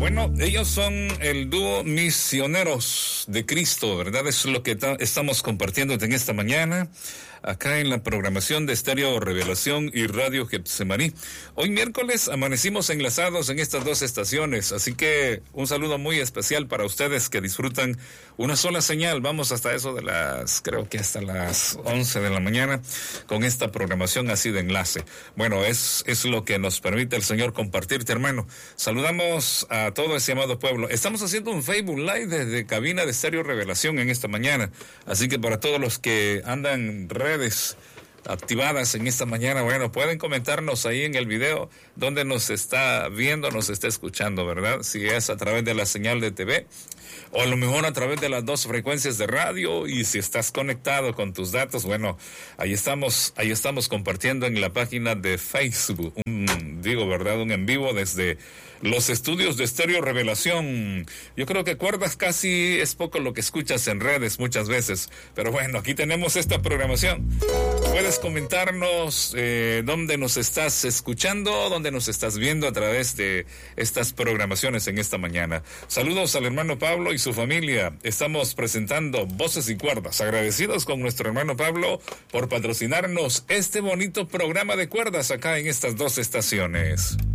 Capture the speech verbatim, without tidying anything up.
Bueno, ellos son el dúo Misioneros de Cristo, ¿verdad? Es lo que ta- estamos compartiendo en esta mañana, acá en la programación de Estéreo Revelación y Radio Getsemaní. Hoy miércoles amanecimos enlazados en estas dos estaciones, así que un saludo muy especial para ustedes que disfrutan una sola señal. Vamos hasta eso de las, creo que hasta las once de la mañana, con esta programación así de enlace. Bueno, es, es lo que nos permite el Señor compartirte, hermano. Saludamos a todo ese amado pueblo. Estamos haciendo un Facebook Live desde cabina de Estéreo Revelación en esta mañana, así que para todos los que andan redes activadas en esta mañana, bueno, pueden comentarnos ahí en el video donde nos está viendo, nos está escuchando, ¿verdad? Si es a través de la señal de T V o a lo mejor a través de las dos frecuencias de radio, y si estás conectado con tus datos, bueno, ahí estamos, ahí estamos compartiendo en la página de Facebook, un, digo, ¿verdad? Un en vivo desde los estudios de Estéreo Revelación. Yo creo que cuerdas casi es poco lo que escuchas en redes muchas veces, pero bueno, aquí tenemos esta programación. Puedes comentarnos eh, dónde nos estás escuchando, dónde nos estás viendo a través de estas programaciones en esta mañana. Saludos al hermano Pablo y su familia. Estamos presentando Voces y Cuerdas. Agradecidos con nuestro hermano Pablo por patrocinarnos este bonito programa de cuerdas acá en estas dos estaciones.